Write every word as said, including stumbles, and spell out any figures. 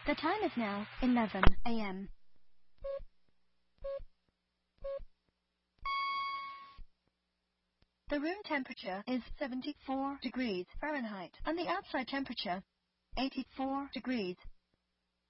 The time is now eleven a m The room temperature is seventy-four degrees Fahrenheit, and the outside temperature eighty-four degrees